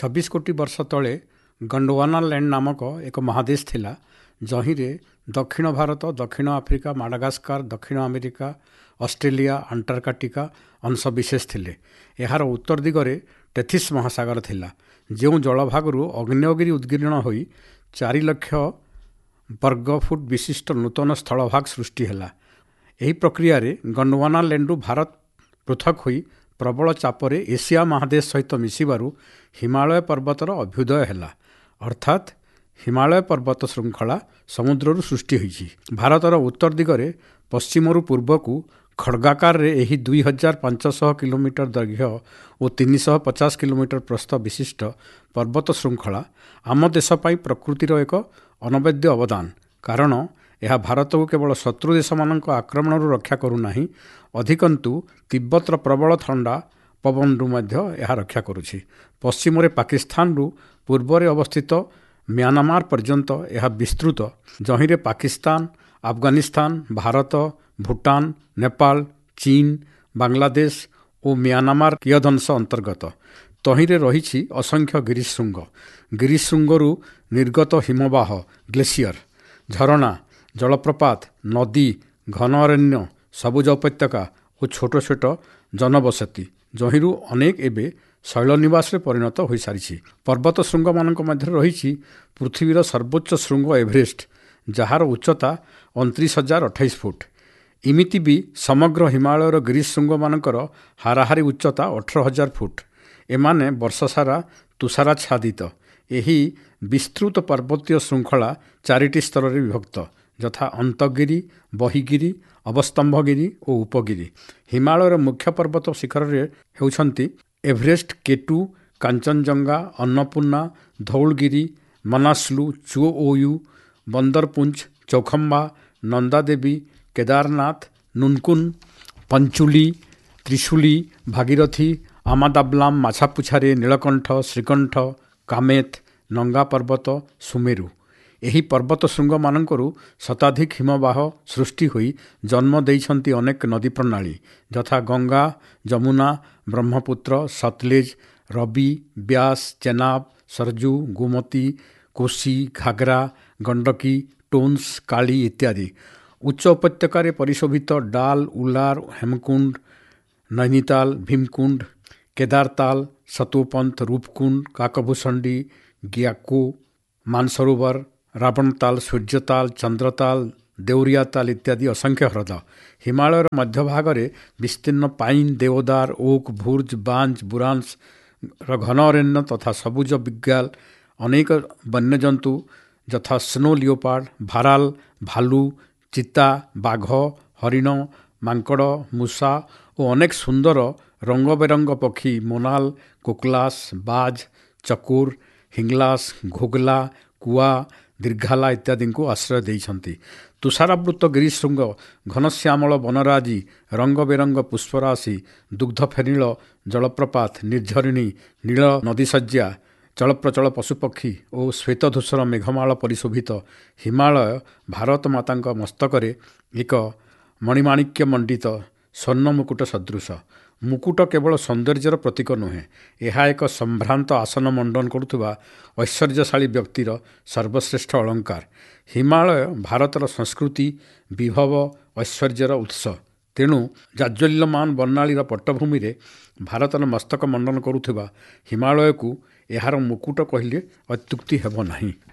26 କୋଟି ବର୍ଷ ତଳେ ଗଣ୍ଡୱାନା ଲ୍ୟାଣ୍ଡ ନାମକ ଏକ ମହାଦେଶ ଥିଲା, ଯହିଁରେ ଦକ୍ଷିଣ ଭାରତ, ଦକ୍ଷିଣ ଆଫ୍ରିକା, ମାଡାଗାସ୍କାର, ଦକ୍ଷିଣ ଆମେରିକା, ଅଷ୍ଟ୍ରେଲିଆ, ଆଣ୍ଟାର୍କଟିକା ଅଂଶବିଶେଷ ଥିଲେ। ଏହାର ଉତ୍ତର ଦିଗରେ ଟେଥିସ୍ ମହାସାଗର ଥିଲା, ଯେଉଁ ଜଳଭାଗରୁ ଆଗ୍ନେୟଗିରି ଉଦ୍ଗୀର୍ଣ୍ଣ ହୋଇ 4 ଲକ୍ଷ ବର୍ଗ ଫୁଟ ବିଶିଷ୍ଟ ନୂତନ ସ୍ଥଳଭାଗ ସୃଷ୍ଟି ହେଲା। ଏହି ପ୍ରକ୍ରିୟାରେ ଗଣ୍ଡୱାନା ଲ୍ୟାଣ୍ଡରୁ ଭାରତ ପୃଥକ ହୋଇ ପ୍ରବଳ ଚାପରେ ଏସିଆ ମହାଦେଶ ସହିତ ମିଶିବାରୁ ହିମାଳୟ ପର୍ବତର ଅଭ୍ୟୁଦୟ ହେଲା, ଅର୍ଥାତ୍ ହିମାଳୟ ପର୍ବତ ଶୃଙ୍ଖଳା ସମୁଦ୍ରରୁ ସୃଷ୍ଟି ହୋଇଛି। ଭାରତର ଉତ୍ତର ଦିଗରେ ପଶ୍ଚିମରୁ ପୂର୍ବକୁ ଖଡ଼୍ଗାକାରରେ ଏହି 2500 କିଲୋମିଟର ଦୈର୍ଘ୍ୟ ଓ 350 କିଲୋମିଟର ପ୍ରସ୍ଥ ବିଶିଷ୍ଟ ପର୍ବତ ଶୃଙ୍ଖଳା ଆମ ଦେଶ ପାଇଁ ପ୍ରକୃତିର ଏକ ଅନବଦ୍ୟ ଅବଦାନ, କାରଣ ଏହା ଭାରତକୁ କେବଳ ଶତ୍ରୁ ଦେଶମାନଙ୍କ ଆକ୍ରମଣରୁ ରକ୍ଷା କରୁନାହିଁ, ଅଧିକନ୍ତୁ ତିବ୍ବତର ପ୍ରବଳ ଥଣ୍ଡା ପବନରୁ ମଧ୍ୟ ଏହା ରକ୍ଷା କରୁଛି। ପଶ୍ଚିମରେ ପାକିସ୍ତାନରୁ ପୂର୍ବରେ ଅବସ୍ଥିତ ମ୍ୟାନମାର ପର୍ଯ୍ୟନ୍ତ ଏହା ବିସ୍ତୃତ, ଯହିଁରେ ପାକିସ୍ତାନ, ଆଫଗାନିସ୍ତାନ, ଭାରତ, ଭୁଟାନ, ନେପାଳ, ଚୀନ, ବାଂଲାଦେଶ ଓ ମ୍ୟାନମାର କିୟଦଂଶ ଅନ୍ତର୍ଗତ। ତହିଁରେ ରହିଛି ଅସଂଖ୍ୟ ଗିରିଶୃଙ୍ଗ। ଗିରିଶୃଙ୍ଗରୁ ନିର୍ଗତ ହିମବାହ, ଗ୍ଲେସିୟର, ଝରଣା, ଜଳପ୍ରପାତ, ନଦୀ, ଘନ ଅରଣ୍ୟ, ସବୁଜ ଉପତ୍ୟକା ଓ ଛୋଟ ଛୋଟ ଜନବସତି, ଯହିଁରୁ ଅନେକ ଏବେ ଶୈଳନିବାସରେ ପରିଣତ ହୋଇସାରିଛି। ପର୍ବତ ଶୃଙ୍ଗମାନଙ୍କ ମଧ୍ୟରେ ରହିଛି ପୃଥିବୀର ସର୍ବୋଚ୍ଚ ଶୃଙ୍ଗ ଏଭରେଷ୍ଟ, ଯାହାର ଉଚ୍ଚତା 29,028 ଫୁଟ। ଏମିତି ବି ସମଗ୍ର ହିମାଳୟର ଗିରିଶୃଙ୍ଗମାନଙ୍କର ହାରାହାରି ଉଚ୍ଚତା 18,000 ଫୁଟ। ଏମାନେ ବର୍ଷସାରା ତୁଷାରାଚ୍ଛାଦିତ। ଏହି ବିସ୍ତୃତ ପର୍ବତୀୟ ଶୃଙ୍ଖଳା 4ଟି ସ୍ତରରେ ବିଭକ୍ତ, ଯଥା ଅନ୍ତଗିରି, ବହିଗିରି, ଅବସ୍ତମ୍ଭଗିରି ଓ ଉପଗିରି। ହିମାଳୟର ମୁଖ୍ୟ ପର୍ବତ ଶିଖରରେ ହେଉଛନ୍ତି ଏଭରେଷ୍ଟ, କେଟୁ, କାଞ୍ଚନଜଙ୍ଗା, ଅନ୍ନପୂର୍ଣ୍ଣା, ଧଉଳଗିରି, ମନାସ୍ଲୁ, ଚୁଓୟୁ, ବନ୍ଦରପୁଞ୍ଜ, ଚୌଖମ୍ବା, ନନ୍ଦାଦେବୀ, କେଦାରନାଥ, ନୁନକୁନ, ପଞ୍ଚୁଲି, ତ୍ରିଶୁଲି, ଭାଗୀରଥୀ, ଆମଦାବଲାମ, ମାଛାପୁଛାରେ, ନୀଳକଣ୍ଠ, ଶ୍ରୀକଣ୍ଠ, କାମେତ, ନଙ୍ଗା ପର୍ବତ, ସୁମେରୁ। ଏହି ପର୍ବତ ଶୃଙ୍ଗମାନଙ୍କରୁ ଶତାଧିକ ହିମବାହ ସୃଷ୍ଟି ହୋଇ ଜନ୍ମ ଦେଇଛନ୍ତି ଅନେକ ନଦୀ ପ୍ରଣାଳୀ, ଯଥା ଗଙ୍ଗା, ଯମୁନା, ବ୍ରହ୍ମପୁତ୍ର, ସତଲେଜ, ରବି, ବ୍ୟାସ, ଚେନାବ, ସରଜୁ, ଗୋମତୀ, କୋଶି, ଘାଘରା, ଗଣ୍ଡକୀ, ଟୋନ୍ସ, କାଳି ଇତ୍ୟାଦି। ଉଚ୍ଚ ଉପତ୍ୟକାରେ ପରିଶୋଭିତ ଡାଲ, ଉଲାର, ହେମକୁଣ୍ଡ, ନୈନିତାଲ, ଭୀମକୁଣ୍ଡ, କେଦାରତାଲ, ସତୋପନ୍ତ, ରୂପକୁଣ୍ଡ, କାକଭୂଷଣ୍ଡୀ, ଗ୍ୟାକୋ, ମାନସରୋବର, ରାବଣତାଲ, ସୂର୍ଯ୍ୟତାଲ, ଚନ୍ଦ୍ରତାଲ, ଦେଉରିଆତାଲ ଇତ୍ୟାଦି ଅସଂଖ୍ୟ ହ୍ରଦ। ହିମାଳୟର ମଧ୍ୟଭାଗରେ ବିସ୍ତୀର୍ଣ୍ଣ ପାଇନ, ଦେଓଦାର, ଓକ୍, ଭୁର୍ଜ, ବାଞ୍ଜ, ବୁରାନ୍ସର ଘନ ଅରଣ୍ୟ ତଥା ସବୁଜ ବିଗାଲ। ଅନେକ ବନ୍ୟଜନ୍ତୁ ଯଥା ସ୍ନୋ ଲିଓପାର୍ଡ, ଭାରାଲ, ଭାଲୁ, ଚିତା, ବାଘ, ହରିଣ, ମାଙ୍କଡ଼, ମୂଷା ଓ ଅନେକ ସୁନ୍ଦର ରଙ୍ଗବେରଙ୍ଗ ପକ୍ଷୀ ମୋନାଲ, କୋକଲାସ, ବାଜ, ଚକୋର, ହିଙ୍ଗଲାସ, ଘୋଗଲା, କୁଆ, ଦୀର୍ଘାଲା ଇତ୍ୟାଦିଙ୍କୁ ଆଶ୍ରୟ ଦେଇଛନ୍ତି। ତୁଷାରାବୃତ ଗିରିଶୃଙ୍ଗ, ଘନଶ୍ୟାମଳ ବନରାଜି, ରଙ୍ଗବେରଙ୍ଗ ପୁଷ୍ପରାଶି, ଦୁଗ୍ଧଫେନିଳ ଜଳପ୍ରପାତ, ନିର୍ଝରିଣୀ, ନୀଳ ନଦୀଶଯ୍ୟା, ଚଳପ୍ରଚଳ ପଶୁପକ୍ଷୀ ଓ ଶ୍ୱେତଧୂସର ମେଘମାଳ ପରିଶୋଭିତ ହିମାଳୟ ଭାରତ ମାତାଙ୍କ ମସ୍ତକରେ ଏକ ମଣିମାଣିକ୍ୟ ମଣ୍ଡିତ ସ୍ୱର୍ଣ୍ଣ ମୁକୁଟ ସଦୃଶ। ମୁକୁଟ କେବଳ ସୌନ୍ଦର୍ଯ୍ୟର ପ୍ରତୀକ ନୁହେଁ, ଏହା ଏକ ସମ୍ଭ୍ରାନ୍ତ ଆସନ ମଣ୍ଡନ କରୁଥିବା ଐଶ୍ୱର୍ଯ୍ୟଶାଳୀ ବ୍ୟକ୍ତିର ସର୍ବଶ୍ରେଷ୍ଠ ଅଳଙ୍କାର। ହିମାଳୟ ଭାରତର ସଂସ୍କୃତି, ବିଭବ, ଐଶ୍ୱର୍ଯ୍ୟର ଉତ୍ସ। ତେଣୁ ଜାଜ୍ୱଲ୍ୟମାନ ବର୍ଣ୍ଣାଳୀର ପଟ୍ଟଭୂମିରେ ଭାରତର ମସ୍ତକ ମଣ୍ଡନ କରୁଥିବା ହିମାଳୟକୁ ଏହାର ମୁକୁଟ କହିଲେ ଅତ୍ୟୁକ୍ତି ହେବ ନାହିଁ।